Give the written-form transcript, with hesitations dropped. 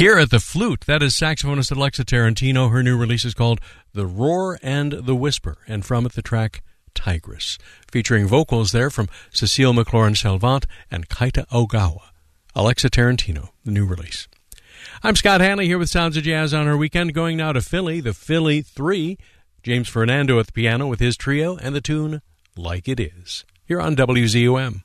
Here at the flute, that is saxophonist Alexa Tarantino. Her new release is called The Roar and the Whisper, and from it the track Tigress, featuring vocals there from Cecile McLaurin-Salvant and Kaita Ogawa. Alexa Tarantino, the new release. I'm Scott Hanley here with Sounds of Jazz on our weekend, going now to Philly, the Philly 3. James Fernando at the piano with his trio and the tune Like It Is, here on WZUM.